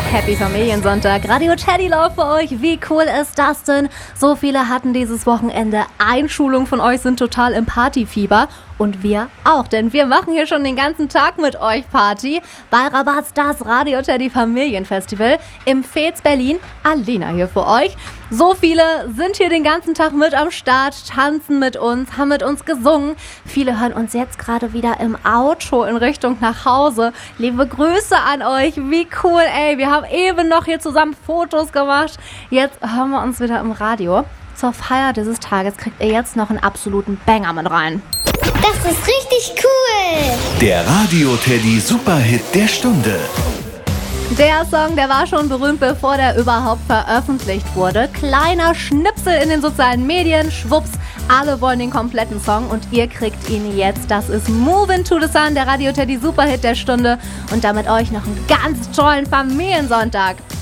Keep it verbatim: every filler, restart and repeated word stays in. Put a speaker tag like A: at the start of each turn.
A: Happy Familiensonntag, Radio Teddy Love für euch. Wie cool ist das denn? So viele hatten dieses Wochenende Einschulung von euch, sind total im Partyfieber. Und wir auch, denn wir machen hier schon den ganzen Tag mit euch Party bei Rabatz, das Radio Teddy Familienfestival im Fez Berlin. Alena hier für euch. So viele sind hier den ganzen Tag mit am Start, tanzen mit uns, haben mit uns gesungen. Viele hören uns jetzt gerade wieder im Auto in Richtung nach Hause. Liebe Grüße an euch, wie cool, ey. Wir haben eben noch hier zusammen Fotos gemacht. Jetzt hören wir uns wieder im Radio. Zur Feier dieses Tages kriegt ihr jetzt noch einen absoluten Banger mit rein.
B: Das ist richtig cool!
C: Der Radio Teddy Superhit der Stunde.
A: Der Song, der war schon berühmt, bevor der überhaupt veröffentlicht wurde. Kleiner Schnipsel in den sozialen Medien, schwupps, alle wollen den kompletten Song und ihr kriegt ihn jetzt. Das ist Movin' to the Sun, der Radio Teddy Superhit der Stunde und damit euch noch einen ganz tollen Familiensonntag.